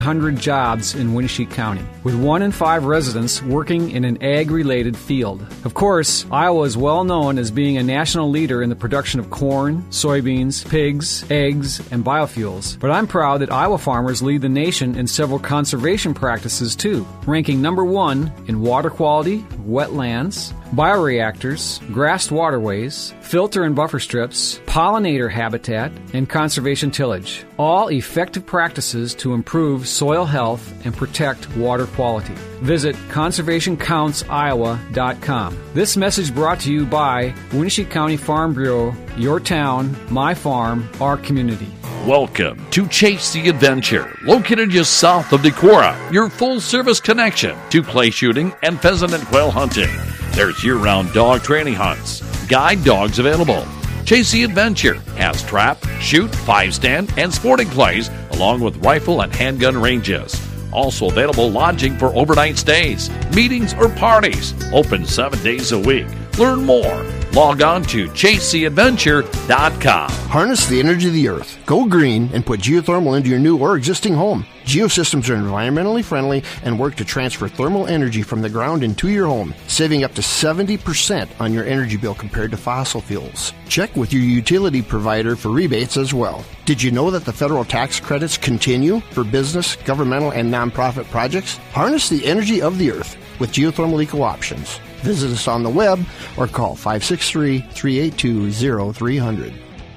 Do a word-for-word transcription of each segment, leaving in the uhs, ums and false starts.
one hundred jobs in Winnebago County, with one in five residents working in an ag-related field. Of course, Iowa is well known as being a national leader in the production of corn, soybeans, pigs, eggs, and biofuels. But I'm proud that Iowa farmers lead the nation in several conservation practices too, ranking number one in water quality, wetlands, bioreactors, grassed waterways, filter and buffer strips, pollinator habitat, and conservation tillage. All effective practices to improve soil health and protect water quality. Visit conservation counts iowa dot com. This message brought to you by Winnebago County Farm Bureau, your town, my farm, our community. Welcome to Chase the Adventure, located just south of Decorah, your full-service connection to clay shooting and pheasant and quail hunting. There's year-round dog training hunts, guide dogs available. Chase the Adventure has trap, shoot, five-stand, and sporting clays, along with rifle and handgun ranges. Also available lodging for overnight stays, meetings, or parties. Open seven days a week. Learn more. Log on to chase the adventure dot com. Harness the energy of the earth. Go green and put geothermal into your new or existing home. Geosystems are environmentally friendly and work to transfer thermal energy from the ground into your home, saving up to seventy percent on your energy bill compared to fossil fuels. Check with your utility provider for rebates as well. Did you know that the federal tax credits continue for business, governmental, and nonprofit projects? Harness the energy of the earth with geothermal eco options. Visit us on the web or call five six three, three eight two, zero three zero zero.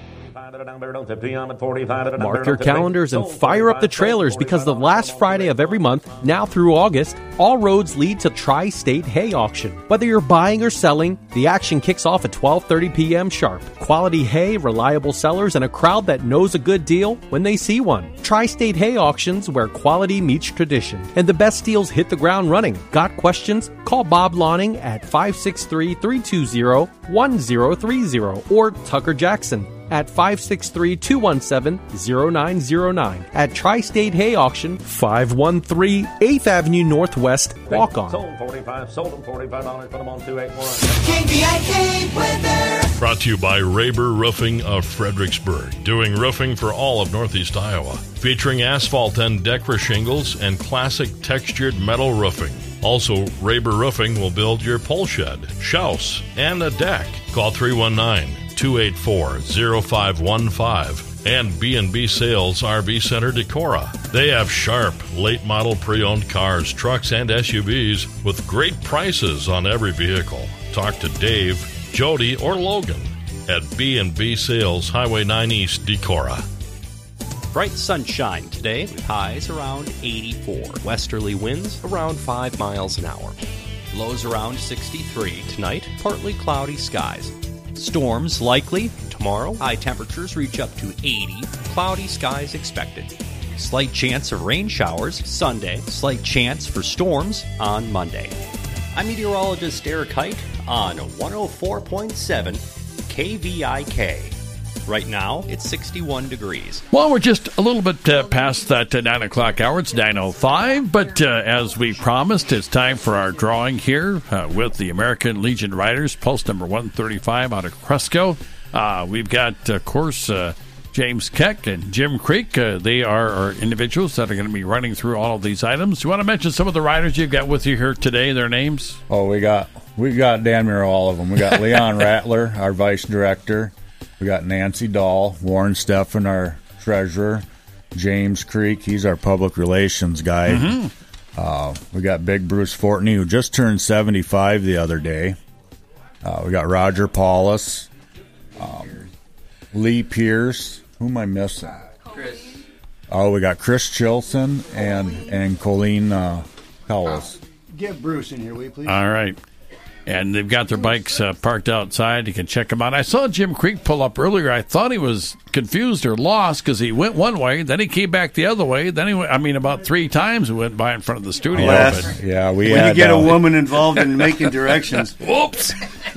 Mark your calendars and fire up the trailers, because the last Friday of every month, now through August, all roads lead to Tri-State Hay Auction. Whether you're buying or selling, the action kicks off at twelve thirty p.m. sharp. Quality hay, reliable sellers, and a crowd that knows a good deal when they see one. Tri-State Hay Auctions, where quality meets tradition, and the best deals hit the ground running. Got questions? Call Bob Lawning at five six three, three two zero, one zero three zero or Tucker Jackson at five six three, two one seven, zero nine zero nine. At Tri-State Hay Auction, five one three eighth Avenue Northwest, Walk On. Sold them forty-five, sold them forty-five dollars, put them on two eight one. K B I K weather. Brought to you by Raber Roofing of Fredericksburg, doing roofing for all of Northeast Iowa, featuring asphalt and Decra shingles and classic textured metal roofing. Also, Raber Roofing will build your pole shed, shouse, and a deck. Call three one nine, two eight four, zero five one five. And B and B Sales R V Center Decorah. They have sharp, late-model pre-owned cars, trucks, and S U Vs with great prices on every vehicle. Talk to Dave, Jody, or Logan at B and B Sales, Highway nine East, Decorah. Bright sunshine today, with highs around eighty-four. Westerly winds around five miles an hour. Lows around sixty-three. Tonight, partly cloudy skies. Storms likely tomorrow. High temperatures reach up to eighty. Cloudy skies expected. Slight chance of rain showers Sunday. Slight chance for storms on Monday. I'm meteorologist Eric Height on one oh four point seven K V I K. Right now, it's sixty-one degrees. Well, we're just a little bit uh, past that uh, nine o'clock hour. It's nine oh five, but uh, as we promised, it's time for our drawing here uh, with the American Legion Riders, post number one thirty-five out of Cresco. Uh, we've got, of course, uh, James Keck and Jim Creek. Uh, they are our individuals that are going to be running through all of these items. Do you want to mention some of the riders you've got with you here today, their names? Oh, we got, we got damn near all of them. We got Leon Rattler, our vice director. We got Nancy Dahl, Warren Steffen, our treasurer, James Creek, he's our public relations guy. Mm-hmm. Uh, we got Big Bruce Fortney, who just turned seventy-five the other day. Uh, we got Roger Paulus, um, Lee Pierce. Who am I missing? Chris. Oh, we got Chris Chilson and and Colleen uh, Cowles. Get Bruce in here, will you please? All right. And they've got their bikes uh, parked outside. You can check them out. I saw Jim Creek pull up earlier. I thought he was confused or lost because he went one way, then he came back the other way. Then he went, I mean, about three times we went by in front of the studio. Yes. But, yeah, we when had, you get uh, a woman involved in making directions. Whoops.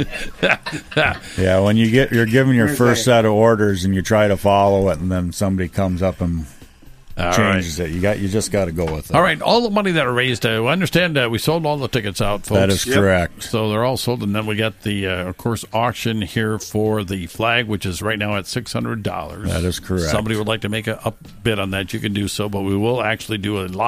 Yeah, when you get you're given your first set of orders and you try to follow it, and then somebody comes up and All changes right. it. You got you just got to go with it. All right, all the money that are raised, uh, I understand that we sold all the tickets out, folks. That is Yep. correct. So they're all sold, and then we got the, uh, of course, auction here for the flag, which is right now at six hundred dollars. That is correct. Somebody would like to make a up bid on that, you can do so, but we will actually do a live